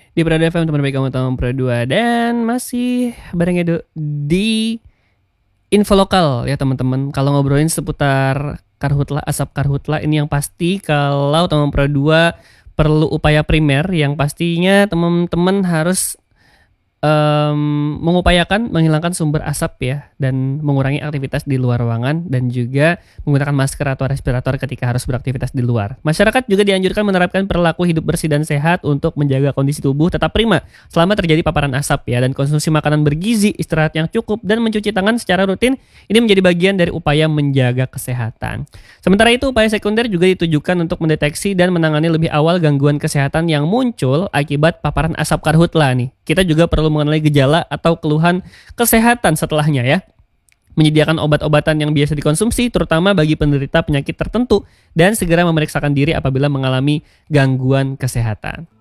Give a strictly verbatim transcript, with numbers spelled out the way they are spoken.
Di Prado F M, teman baik kamu Tom Pro dua, dan masih bareng Edo di info lokal ya teman-teman. Kalau ngobrolin seputar karhutla, asap karhutla ini yang pasti kalau teman Pro dua perlu upaya primer yang pastinya teman-teman harus um, mengupayakan menghilangkan sumber asap ya, dan mengurangi aktivitas di luar ruangan, dan juga menggunakan masker atau respirator ketika harus beraktivitas di luar. Masyarakat juga dianjurkan menerapkan perilaku hidup bersih dan sehat untuk menjaga kondisi tubuh tetap prima selama terjadi paparan asap ya, dan konsumsi makanan bergizi, istirahat yang cukup, dan mencuci tangan secara rutin ini menjadi bagian dari upaya menjaga kesehatan. Sementara itu, upaya sekunder juga ditujukan untuk mendeteksi dan menangani lebih awal gangguan kesehatan yang muncul akibat paparan asap karhutla nih. Kita juga perlu mengenali gejala atau keluhan kesehatan setelahnya ya. Menyediakan obat-obatan yang biasa dikonsumsi terutama bagi penderita penyakit tertentu, dan segera memeriksakan diri apabila mengalami gangguan kesehatan.